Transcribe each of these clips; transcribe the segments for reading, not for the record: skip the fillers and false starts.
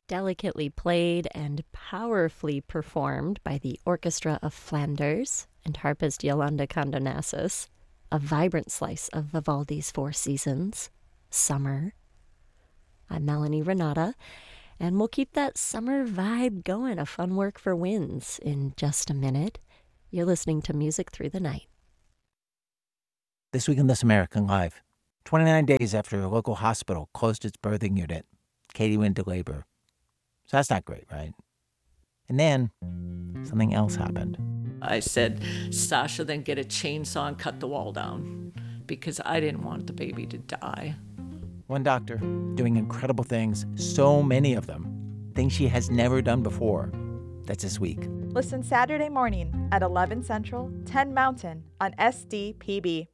Delicately played and powerfully performed by the Orchestra of Flanders and harpist Yolanda Condonassus, a vibrant slice of Vivaldi's Four Seasons, Summer. I'm Melanie Renata, and we'll keep that summer vibe going, a fun work for winds, in just a minute. You're listening to Music Through the Night. This week on This American Life, 29 days after a local hospital closed its birthing unit, Katie went into labor. So that's not great, right? And then something else happened. I said, Sasha, then get a chainsaw and cut the wall down because I didn't want the baby to die. One doctor doing incredible things, so many of them, things she has never done before. That's this week. Listen Saturday morning at 11 Central, 10 Mountain on SDPB.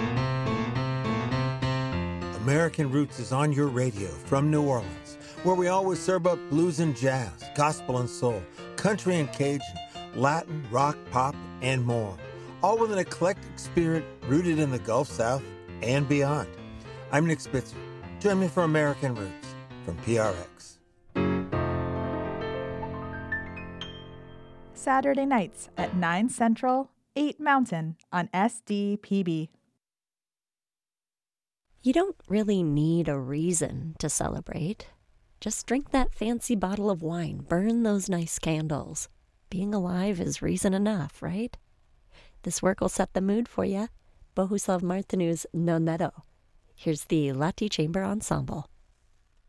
American Roots is on your radio from New Orleans, where we always serve up blues and jazz, gospel and soul, country and Cajun, Latin, rock, pop, and more, all with an eclectic spirit rooted in the Gulf South and beyond. I'm Nick Spitzer. Join me for American Roots from PRX. Saturday nights at 9 Central, 8 Mountain on SDPB. You don't really need a reason to celebrate. Just drink that fancy bottle of wine, burn those nice candles. Being alive is reason enough, right? This work will set the mood for you. Bohuslav Martinu's Non Meadow. Here's the Lati Chamber Ensemble.